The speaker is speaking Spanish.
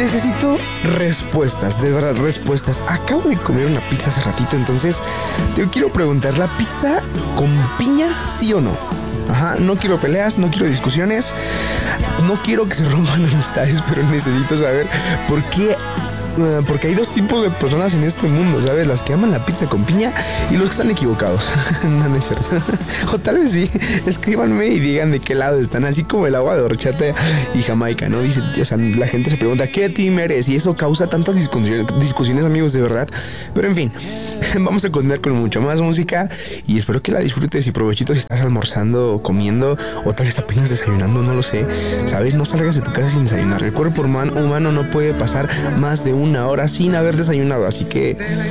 necesito respuestas, de verdad, respuestas. Acabo de comer una pizza hace ratito, entonces te quiero preguntar, ¿la pizza con piña, sí o no? Ajá, no quiero peleas, no quiero discusiones, no quiero que se rompan amistades, pero necesito saber por qué. Porque hay dos tipos de personas en este mundo, ¿sabes? Las que aman la pizza con piña y los que están equivocados. No, no es cierto. O tal vez sí. Escríbanme y digan de qué lado están. Así como el agua de horchata y Jamaica, ¿no? Dice, o sea, la gente se pregunta, ¿qué team eres? Y eso causa tantas discusiones, amigos, de verdad. Pero en fin, vamos a continuar con mucho más música y espero que la disfrutes y provechito si estás almorzando o comiendo o tal vez apenas desayunando, no lo sé. ¿Sabes? No salgas de tu casa sin desayunar. El cuerpo humano no puede pasar más de una hora sin haber desayunado, así que